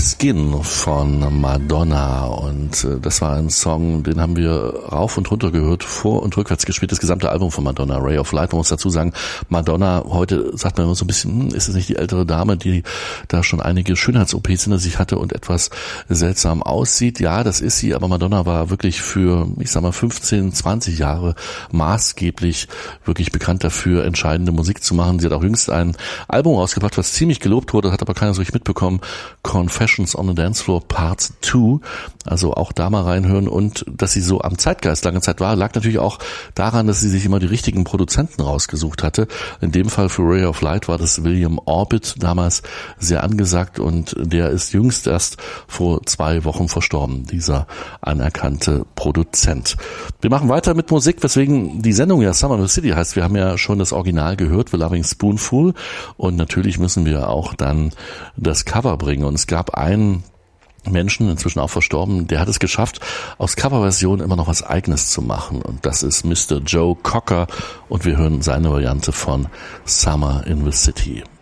Skin von Madonna und das war ein Song, den haben wir rauf und runter gehört, vor und rückwärts gespielt, das gesamte Album von Madonna, Ray of Light. Man muss dazu sagen, Madonna, heute sagt man immer so ein bisschen, ist es nicht die ältere Dame, die da schon einige Schönheits-OPs hinter sich hatte und etwas seltsam aussieht? Ja, das ist sie, aber Madonna war wirklich für, ich sag mal, 15, 20 Jahre maßgeblich wirklich bekannt dafür, entscheidende Musik zu machen. Sie hat auch jüngst ein Album rausgebracht, was ziemlich gelobt wurde, hat aber keiner so richtig mitbekommen. Confessions on the Dance Floor Part 2. Also auch da mal reinhören. Und dass sie so am Zeitgeist lange Zeit war, lag natürlich auch daran, dass sie sich immer die richtigen Produzenten rausgesucht hatte. In dem Fall für Ray of Light war das William Orbit, damals sehr angesagt, und der ist jüngst erst vor 2 Wochen verstorben, dieser anerkannte Produzent. Wir machen weiter mit Musik, weswegen die Sendung ja Summer in the City heißt. Wir haben ja schon das Original gehört, The Loving Spoonful, und natürlich müssen wir auch dann das Cover bringen. Und es gab einen Menschen, inzwischen auch verstorben, der hat es geschafft, aus Coverversion immer noch was Eigenes zu machen. Und das ist Mr. Joe Cocker. Und wir hören seine Variante von Summer in the City.